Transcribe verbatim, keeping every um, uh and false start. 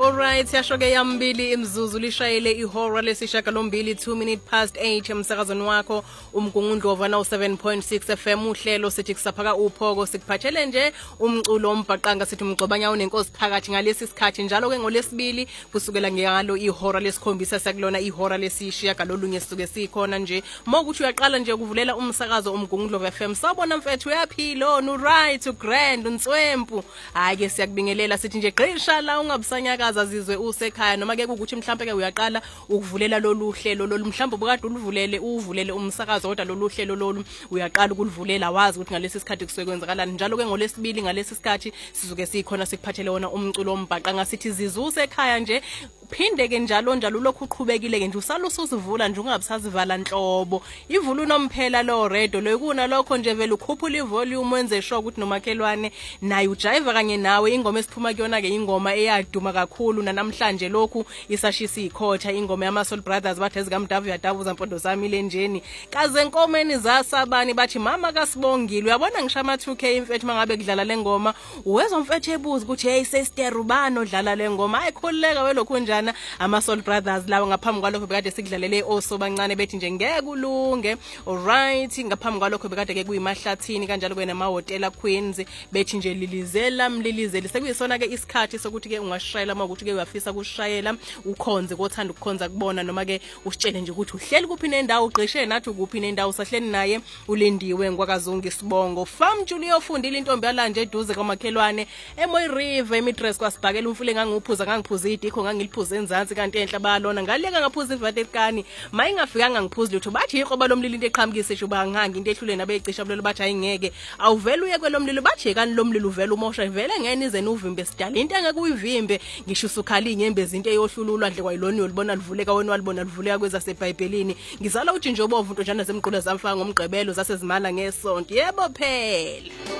Alright, yashoke yambili imzuzu lishayele ihora lesishagalombili two minute past eight emsakazweni wakho umgungundlova na seven point six F M uhlelo sithi kusaphaka uphoko sikuphathele nje umculo ombhaqanga sithi umgcobanya unenkosi phakathi ngalesi sikhathi njalo ke ngolesibili kusukela ngalo ihora lesikhombisa sakulona ihora lesishiya galolunye sisuke sikhona nje mokuthi uyaqala nje ukuvulela umsakazo umgungundlova F M sabona mfethu uyaphilo no right to grand unswempu hayi ke siyakubingelela sithi nje gqisha la ungabusanyakaza azizwe usekhaya noma ke ukuthi mhlambe ke uyaqala ukuvulela lolu hlelo lolu mhlambe ubukade uluvulele uvulele umsakazo kodwa lolu hlelo lolu uyaqala ukulivulela wazi ukuthi ngalesi sikhathi kusuke kwenzakalani njalo ke ngolesibili ngalesi sikhathi sizuke sikhona sikuphathele wona umculo ombhaqa ngasithi zizuse ekhaya nje phinde ke njalo njalo lokhu uqhubekile ke nje usala usuzivula nje ungabusazivala nhlobo ivula unomphela lo radio lokuna lokho nje vele ukhuphula ivolume wenze sure ukuthi nomakhelwane naye ujive kanye nawe ingoma esiphuma kuyona ke ingoma eyaduma kakhulu namhlanje lokhu isashisa ikhotha ingoma yama Soul Brothers bathi ezikamdavu yadavu zampondo zami lenjeni kaze enkomeni zasabani bathi mama kasibongile uyabona ngishama two K imfethu mangabe kudlala lengoma uwezwa mfethu ebuza ukuthi hey sister ubani odlala lengoma ayikhuleka welokho njana ama Soul Brothers lawo ngaphambi kwalokho bekade sikudlalele osobancane bethi nje ngeke ulunge alright ngaphambi kwalokho bekade ke kuyimahlathini kanjalo kwena amahotela Queens bethi nje lilizela mlilizeli sekuyisona ke isikhathi sokuthi ke ungashayela makuthi ke uyafisa kushayela ukhonze kothanda ukukhonza kubona noma ke usitshele nje ukuthi uhleli kuphi nendawo uqeshe nathi kuphi nendawo sahleni naye ulindiwe ngwakazungu isibongo Farm Julio ufundile intombi yalanje eduze kwamakhelwane eMoy River emistress kwasibhakela umfule ngangiphuza ngangiphuza idikho ngangiliphuza enzansi kanti enhla balona ngaleka ngaphuza ivatekani mayingafikanga ngiphuza lutho bathi iqoba lomlilo into eqhamukise shuba ngangi into ehlule nabe ecisha bulelo bathi ayingeke awuvela uye kwelomlilo bathi kani lomlilo uvela umosha vele ngene ize novimbe sidala into engeke uyivimbe ngisho usukhala inyembezi into eyohlululwa ndle kwayilona ulibona livuleka wena walibona livuleka kweza seBhayibhelini ngizala uthi nje obovu into njana zemgqula zamfaka ngomgqibelo zasezimala ngesonto yebo phela